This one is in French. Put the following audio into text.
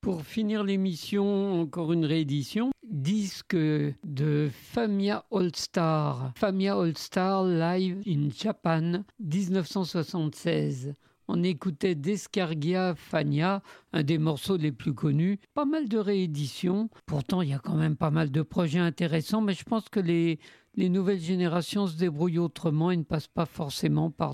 Pour finir l'émission, encore une réédition. Disque de Famia All Star. Famia All Star Live in Japan, 1976. On écoutait Descargia Fania, un des morceaux les plus connus. Pas mal de rééditions. Pourtant, il y a quand même pas mal de projets intéressants, mais je pense que les nouvelles générations se débrouillent autrement et ne passent pas forcément par